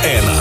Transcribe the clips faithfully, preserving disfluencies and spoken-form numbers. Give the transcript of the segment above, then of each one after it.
ena.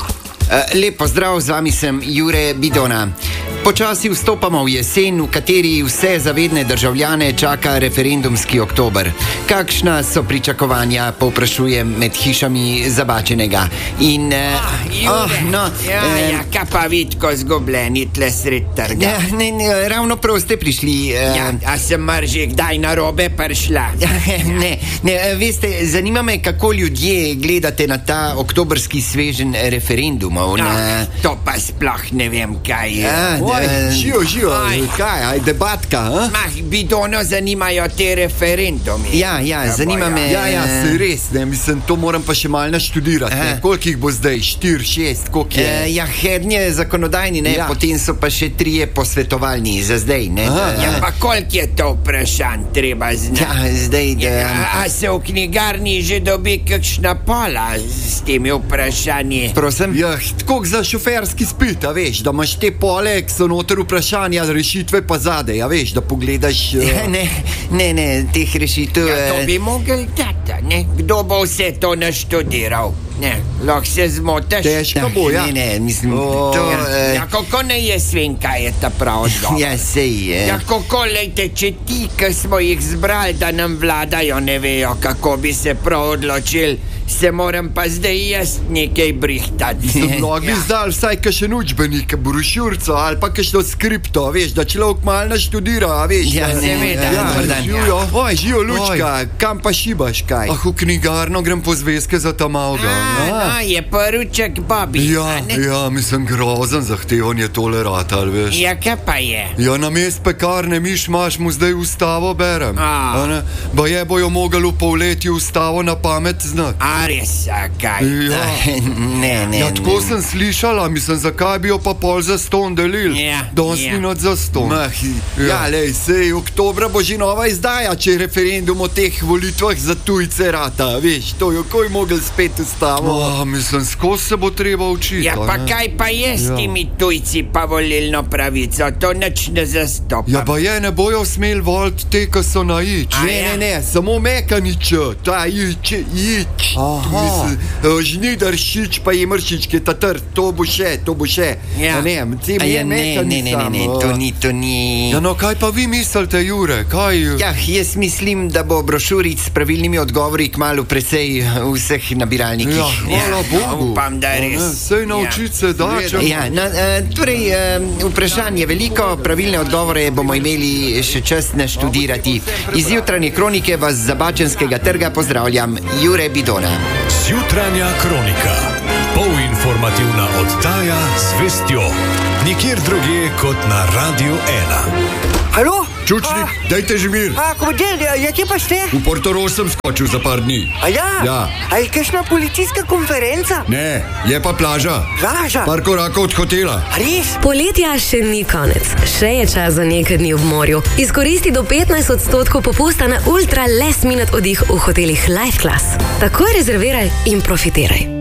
Lep pozdrav, z vami sem Jure Bidona. Počasi vstopamo v jesen, v kateri vse zavedne državljane čaka referendumski oktober. Kakšna so pričakovanja, povprašujem med hišami Zabačenega. In, uh, ah, Jure, oh, no, ja, uh, ja, kaj pa vidko zgubljeni tle sred trga? Ja, ne, ne, ravno prav ste prišli. Uh, ja, a sem mar že kdaj na robe prišla? ne, ne, veste, zanima me, kako ljudje gledate na ta oktobrski svežen referendumov. No, na... To pa sploh ne vem, kaj je. Ja, Oj, živo, živo, Aj. kaj, aj debatka, a? Mah, Bidono zanimajo te referendumi. Ja, ja, zanima me. Ja, ja, se res, ne, mislim, to moram pa še malo naštudirati, ne, koliko jih bo zdaj, štir, šest, koliko je? E, ja, hednje zakonodajni, ne, Ja. potem so pa še trije posvetovalni za zdaj, ne. Aha, da- Ja, pa koliko je to vprašanj treba znati? Ja, zdaj, da... A, a se v knjigarni že dobi kakšna pola s temi vprašanji? Prosim? Ja, tako za šoferski spit, a veš, da imaš te pole, ki so noter vprašanja, rešitve pa zadej, a veš, da pogledaš... Ja, ne, ne, ne, teh rešitev... Ja, to eh, bi mogel dati, ne? Kdo bo vse to naštudiral? Ne, lahko se zmotiš. Težko bo, ja. Ne, ne, mislim, O, to... Ja, eh, ja, kako ne jaz vem, kaj je ta prav odgovor? Ja, sej je. Ja, kako, lejte, če ti, ki smo jih zbrali, da nam vladajo, ne vejo, kako bi se prav odločili, se moram pa zdaj jaz nekaj brihtati. Lahko bi zdal vsaj kakšen učbenik, brošurco ali pa kakšno skripto, a veš, da človek malo naštudira, a veš. Ja, da- seveda, ja, dober dan. živijo, oj, živijo, Lučka, kam pa šibaš, kaj? Ah, v knjigarno grem po zvezke za ta malga. A, no, je poruček Bobby. Ja, a ne? ja, mislim, grozen zahtevan je tole rat, ali veš. Ja, kaj pa je? Ja, na mest pekarne miš imaš mu zdaj ustavo berem. A. A ne? Ba je bojo mogli v polletju ustavo na pamet znati. A res, a kaj? Ja. Ne, ne, Ja, tako ne. sem slišala, mislim, zakaj bi jo pa pol za ston delil. Ja, Danes ja. ni noč za ston. Mah, Ja, lej, sej, oktobra bo že nova izdaja, če referendum o teh volitvah za tujce rata, veš, to jo koj mogel spet ustavo. Oh, mislim, skozi se bo treba učiti. Ja, a pa ne? kaj pa je s Ja. temi tujci pa volilno pravico? To nič ne zastopa. Ja, pa je, ne bojo smeli voliti te, ki so na ič. A Ne, ja? ne, ne, samo mekanič, ta ič, ič. Aha. Mislim, eh, žnidaršič pa je mršič, ki je ta trd, to bo še, to bo še. Ja. A ne, te A ja, ne, mekani ne, ne, ne, ne, samo. to ni, to ni... Ja, no, kaj pa vi mislite, Jure, kaj? Ja, jaz mislim, da bo brošuric s pravilnimi odgovori kmalu precej v vseh nabiralnikih. Ja, hvala Bogu. upam, da A ne, res. Sej naučiti se da, če... Ja, no, eh, torej, eh, vprašanje veliko, pravilne odgovore bomo imeli še čas naštudirati. Iz jutranje kronike vas z Zabačenskega trga pozdravljam, Jure Bidona. Jutranja kronika. Polinformativna oddaja z vestjo. Nikjer drugje kot na Radiu ena. Halo? Čučnik, dajte že mir. A, komodel, ja, kje pa ste? V Portorož sem skočil za par dni. A ja? Ja. A je kakšna policijska konferenca? Ne, je pa plaža. Plaža? Par korakov od hotela. A res? Poletja še ni konec, še je čas za nekaj dni v morju. Izkoristi do petnajst odstotkov popusta na ultra last minute oddih v hotelih Life Class. Takoj rezerviraj in profitiraj.